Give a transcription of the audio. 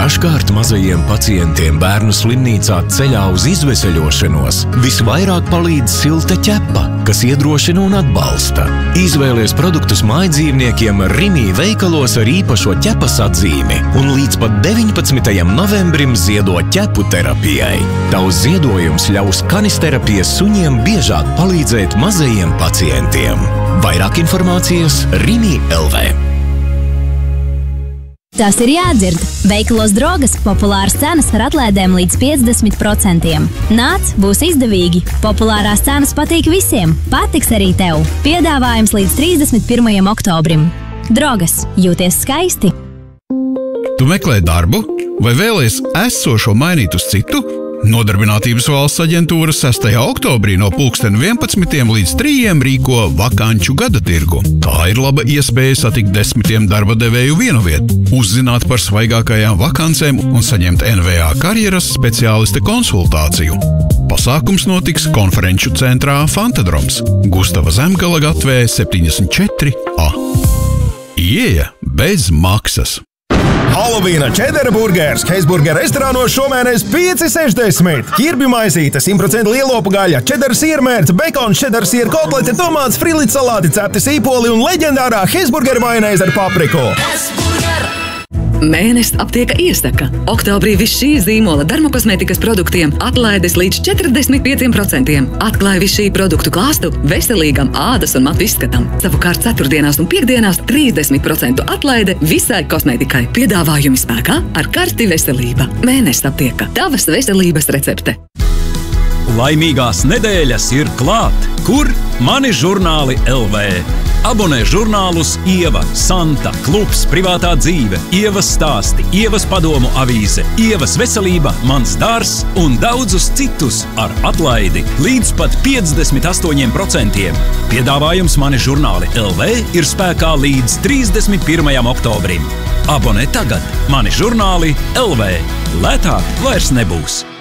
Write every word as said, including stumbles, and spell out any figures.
Dažkārt mazajiem pacientiem bērnu slimnīcā ceļā uz izveseļošanos visvairāk palīdz silta ķepa, kas iedrošina un atbalsta. Izvēlies produktus mājdzīvniekiem Rimī veikalos ar īpašo ķepas atzīmi un līdz pat deviņpadsmitajam novembrim ziedo ķepu terapijai. Tavs ziedojums ļaus kanisterapijas suņiem biežāk palīdzēt mazajiem pacientiem. Vairāk informācijas Rimī L V. Tas ir jādzird. Veikalos Drogas populāras cenas ar atlaidēm līdz piecdesmit procentiem. Nāc, būs izdevīgi. Populārās cenas patīk visiem. Patiks arī tev. Piedāvājums līdz trīsdesmit pirmajam oktobrim. Drogas. Jūties skaisti. Tu meklē darbu? Vai vēlies esošo mainīt uz citu? Nodarbinātības valsts aģentūra sestajā oktobrī no pulksten vienpadsmitiem līdz trījiem rīko vakanču gada tirgu. Tā ir laba iespēja satikt desmitiem darba devēju vienovietu, uzzināt par svaigākajām vakancēm un saņemt N V A karjeras speciālista konsultāciju. Pasākums notiks konferenču centrā Fantadroms, Gustava Zemgala gatvē septiņdesmit četri A. Ieeja bez maksas. Halovīna čedara burgers Heisburger restorānos šomēnes pieci sešdesmit. Ķirbju maizīte, simt procenti lielopu gaļa, čedara siermērce, bekons, čedara siera kotlete, tomāts, frīlīts salāti, cepti sīpoli un leģendārā Heisburger majonēze ar papriku. Mēnesis aptieka iesaka. Oktobrī viss šī zīmola dermokosmētikas produktiem atlaides līdz četrdesmit pieciem procentiem. Atklāja visu šī produktu klāstu veselīgam ādas un matu izskatam. Savukārt ceturtdienās un piekdienās trīsdesmit procentu atlaide visai kosmētikai. Piedāvājumi spēkā ar karti veselība. Mēnesis aptieka. Tavas veselības recepte. Laimīgās nedēļas ir klāt. Kur? Mani žurnāli L V. Abonē žurnālus Ieva, Santa, Klubs, Privātā dzīve, Ievas stāsti, Ievas padomu avīze, Ievas veselība, Mans dārs un daudzus citus ar atlaidi līdz pat piecdesmit astoņiem procentiem. Piedāvājums Mani žurnāli L V ir spēkā līdz trīsdesmit pirmajam oktobrim. Abonē tagad Mani žurnāli L V. Lētāk vairs nebūs.